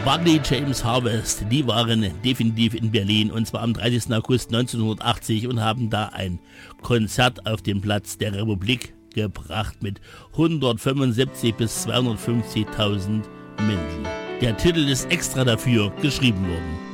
Buddy James Harvest, die waren definitiv in Berlin und zwar am 30. August 1980 und haben da ein Konzert auf dem Platz der Republik gebracht mit 175 bis 250.000 Menschen. Der Titel ist extra dafür geschrieben worden.